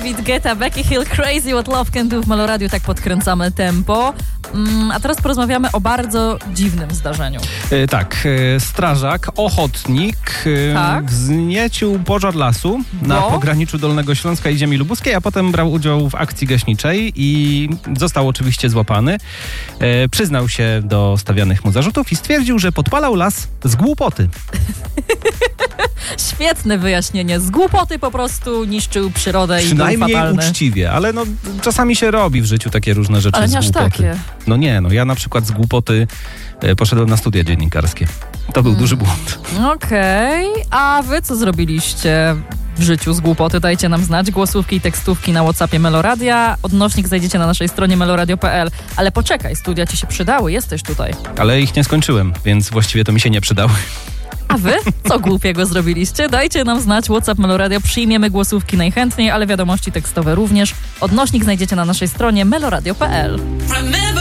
David Guetta, Becky Hill, Crazy What Love Can Do w Meloradiu, tak podkręcamy tempo. A teraz porozmawiamy o bardzo dziwnym zdarzeniu. Strażak, ochotnik wzniecił pożar lasu na pograniczu Dolnego Śląska i ziemi lubuskiej, a potem brał udział w akcji gaśniczej i został oczywiście złapany. Przyznał się do stawianych mu zarzutów i stwierdził, że podpalał las z głupoty. Świetne wyjaśnienie. Z głupoty po prostu niszczył przyrodę i był fatalny. Przynajmniej uczciwie, ale czasami się robi w życiu takie różne rzeczy ale z nie głupoty. aż takie. Ja na przykład z głupoty poszedłem na studia dziennikarskie. To był duży błąd. Okej. A wy co zrobiliście w życiu z głupoty? Dajcie nam znać. Głosówki i tekstówki na WhatsAppie Meloradia. Odnośnik znajdziecie na naszej stronie meloradio.pl. Ale poczekaj, studia ci się przydały, jesteś tutaj. Ale ich nie skończyłem, więc właściwie to mi się nie przydały. A wy? Co głupiego zrobiliście? Dajcie nam znać. WhatsApp Meloradio. Przyjmiemy głosówki najchętniej, ale wiadomości tekstowe również. Odnośnik znajdziecie na naszej stronie meloradio.pl.